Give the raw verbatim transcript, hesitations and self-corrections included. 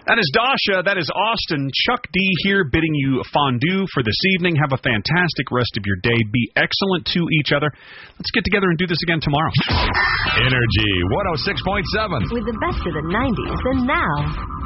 That is Dasha. That is Austin. Chuck D here bidding you fondue for this evening. Have a fantastic rest of your day. Be excellent to each other. Let's get together and do this again tomorrow. Energy one oh six point seven. With the best of the nineties and now.